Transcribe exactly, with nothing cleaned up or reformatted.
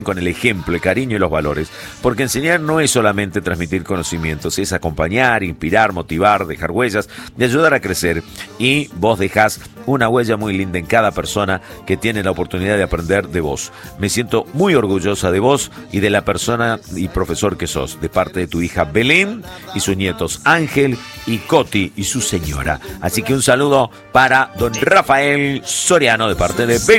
con el ejemplo, el cariño y los valores, porque enseñar no es solamente transmitir conocimientos, es acompañar, inspirar, motivar, dejar huellas y ayudar a crecer. Y vos dejás una huella muy linda en cada persona que tiene la oportunidad de aprender de vos. Me siento muy orgullosa de vos y de la persona y profesor que sos, de parte de tu hija Belén y sus nietos Ángel y Coti y su señora. Así que un saludo para don Rafael Soriano de parte de Belén.